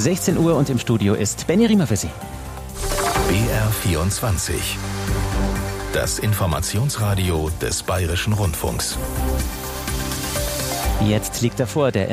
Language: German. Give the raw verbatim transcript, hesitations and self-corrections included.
sechzehn Uhr und im Studio ist Benny Riemer für Sie. B R vierundzwanzig. Das Informationsradio des Bayerischen Rundfunks. Jetzt liegt davor der